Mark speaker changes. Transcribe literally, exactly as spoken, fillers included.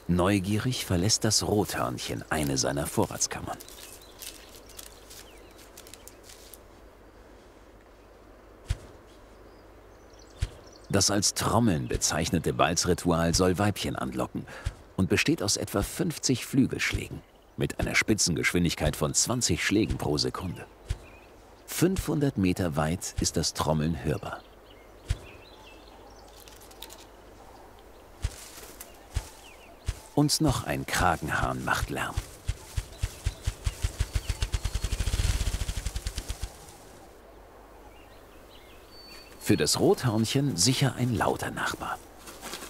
Speaker 1: Neugierig verlässt das Rothörnchen eine seiner Vorratskammern. Das als Trommeln bezeichnete Balzritual soll Weibchen anlocken und besteht aus etwa fünfzig Flügelschlägen mit einer Spitzengeschwindigkeit von zwanzig Schlägen pro Sekunde. fünfhundert Meter weit ist das Trommeln hörbar. Und noch ein Kragenhahn macht Lärm. Für das Rothörnchen sicher ein lauter Nachbar.